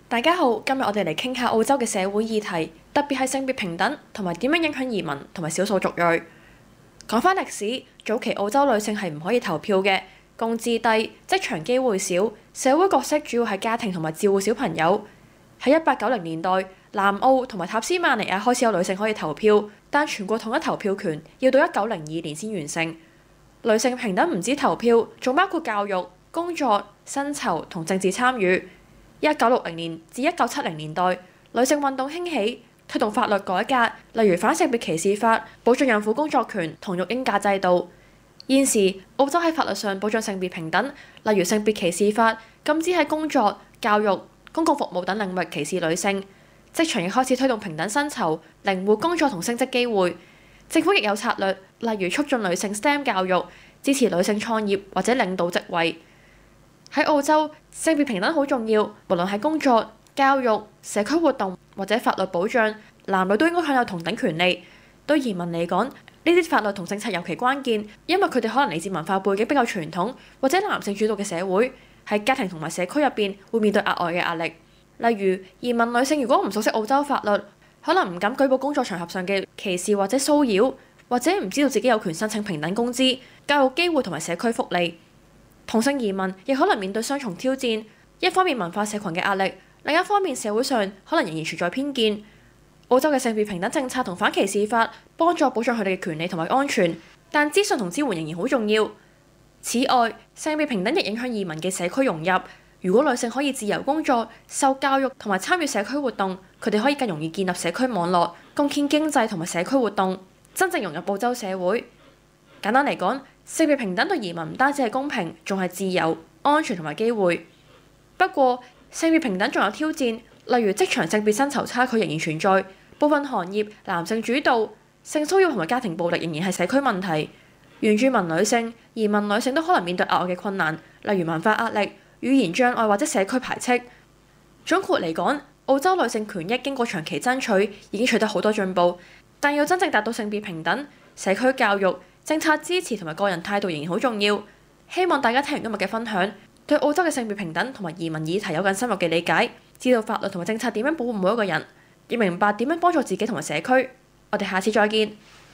大家好，今日我哋嚟傾下澳洲嘅社會議題，特別係性別平等同埋點樣影響移民同埋少數族裔。講返歷史，早期澳洲女性係唔可以投票嘅，工資低，職場機會少，社會角色主要係家庭同埋照顧小朋友。喺1890年代，南澳同埋塔斯馬尼亞開始有女性可以投票，但全國統一投票權要到1902年先完成。女性平等唔止投票，仲包括教育、工作、薪酬同政治參與。1960年至1970年代，女性運動興起，推動法律改革，例如反性別歧視法，保障孕婦工作權同育嬰假制度。現時澳洲喺法律上保障性別平等，例如性別歧視法禁止喺工作、教育、公共服務等領域歧視女性。職場亦開始推動平等薪酬、靈活工作同升職機會。政府亦有策略，例如促進女性 STEM 教育，支持女性創業或者領導職位。喺澳洲，性別平等好重要，無論係工作、教育、社區活動或者法律保障，男女都應該享有同等權利。對移民嚟講，呢啲法律同政策尤其關鍵，因為佢哋可能嚟自文化背景比較傳統或者男性主導嘅社會，喺家庭同埋社區入邊會面對額外嘅壓力。例如，移民女性如果唔熟悉澳洲法律，可能唔敢舉報工作場合上嘅歧視或者騷擾，或者唔知道自己有權申請平等工資、教育機會同埋社區福利。同性移民亦可能面對雙重挑戰，一方面文化社群嘅壓力，另一方面社會上可能仍然存在偏見。澳洲嘅性別平等政策同反歧視法幫助保障佢哋嘅權利同埋安全，但資訊同支援仍然好重要。此外，性別平等亦影響移民嘅社區融入。如果女性可以自由工作、受教育同埋參與社區活動，佢哋可以更容易建立社區網絡，貢獻經濟同埋社區活動，真正融入澳洲社會。簡單嚟講，性別平等對移民唔單止係公平，仲係自由、安全同埋機會。不過，性別平等仲有挑戰，例如職場性別薪酬差距仍然存在，部分行業男性主導，性騷擾同埋家庭暴力仍然係社區問題。原住民女性、移民女性都可能面對額外嘅困難，例如文化壓力、語言障礙或者社區排斥。總括嚟講，澳洲女性權益經過長期爭取，已經取得好多進步，但要真正達到性別平等，社區教育、政策支持同埋個人態度仍然好重要。希望大家聽完今日嘅分享，對澳洲嘅性別平等同埋移民議題有更深入嘅理解，知道法律同埋政策點樣保護每一個人，亦明白點樣幫助自己同埋社區。我哋下次再見。